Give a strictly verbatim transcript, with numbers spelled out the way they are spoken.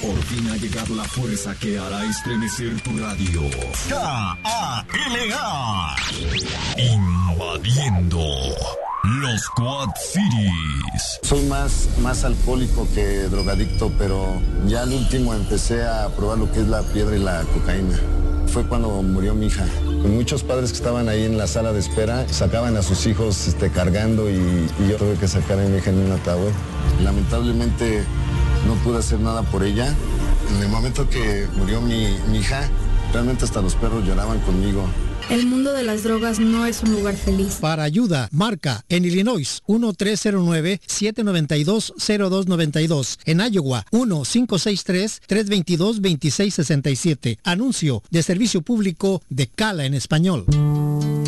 Por fin ha llegado la fuerza que hará estremecer tu radio. K A L A. Invadiendo los Quad Cities. Soy más, más alcohólico que drogadicto, pero ya al último empecé a probar lo que es la piedra y la cocaína. Fue cuando murió mi hija. Muchos padres que estaban ahí en la sala de espera sacaban a sus hijos este, cargando y, y yo tuve que sacar a mi hija en un ataúd. Lamentablemente no pude hacer nada por ella. En el momento que murió mi, mi hija, realmente hasta los perros lloraban conmigo. El mundo de las drogas no es un lugar feliz. Para ayuda, marca en Illinois uno tres cero nueve, siete nueve dos, cero dos nueve dos. En Iowa uno cinco seis tres, tres dos dos, dos seis seis siete. Anuncio de servicio público de Cala en español.